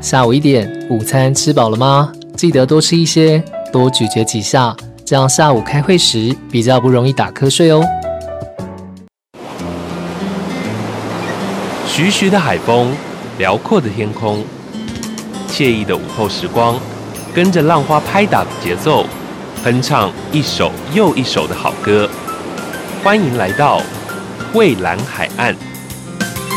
下午1点，午餐吃饱了吗？记得多吃一些，多咀嚼几下，这样下午开会时比较不容易打瞌睡哦。 徐徐的海风，辽阔的天空，惬意的午后时光，跟着浪花拍打的节奏，哼唱一首又一首的好歌。欢迎来到蔚蓝海岸。